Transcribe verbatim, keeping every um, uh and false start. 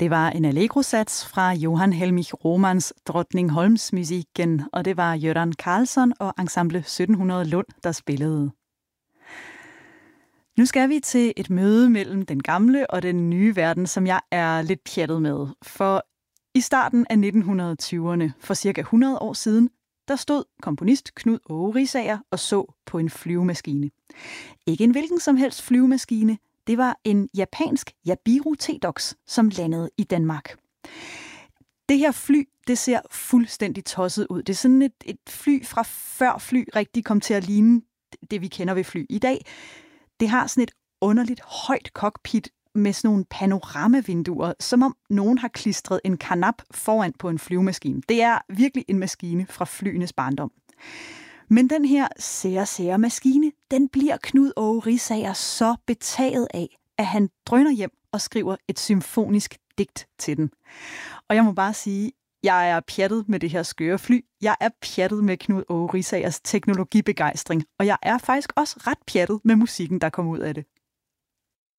Det var en allegro-sats fra Johan Helmich Romans Drottningholmsmusikken, og det var Göran Karlsson og ensemble sytten hundrede Lund, der spillede. Nu skal vi til et møde mellem den gamle og den nye verden, som jeg er lidt pjattet med. For i starten af nitten tyverne, for cirka hundrede år siden, der stod komponist Knud Aage Riisager og så på en flyvemaskine. Ikke en hvilken som helst flyvemaskine. Det var en japansk Jabiru T-Dox, som landede i Danmark. Det her fly, det ser fuldstændig tosset ud. Det er sådan et, et fly fra før fly rigtig kom til at ligne det, vi kender ved fly i dag. Det har sådan et underligt højt cockpit med sådan nogle panoramavinduer, som om nogen har klistret en karnap foran på en flyvemaskine. Det er virkelig en maskine fra flyenes barndom. Men den her sære, sære maskine, den bliver Knud Aage Riisager så betaget af, at han drøner hjem og skriver et symfonisk digt til den. Og jeg må bare sige, jeg er pjattet med det her skøre fly. Jeg er pjattet med Knud Aage Riisagers teknologibegejstring. Og jeg er faktisk også ret pjattet med musikken, der kommer ud af det.